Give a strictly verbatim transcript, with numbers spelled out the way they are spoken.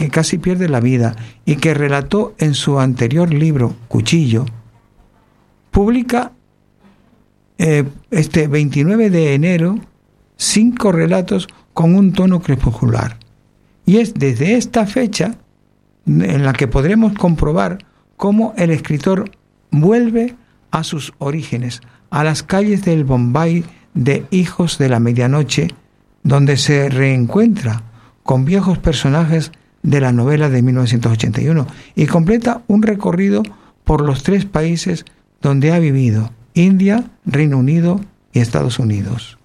que casi pierde la vida y que relató en su anterior libro, Cuchillo, publica eh, este veintinueve de enero cinco relatos con un tono crepuscular. Y es desde esta fecha en la que podremos comprobar cómo el escritor vuelve a sus orígenes, a las calles del Bombay de Hijos de la Medianoche, donde se reencuentra con viejos personajes de la novela de mil novecientos ochenta y uno y completa un recorrido por los tres países donde ha vivido: India, Reino Unido y Estados Unidos.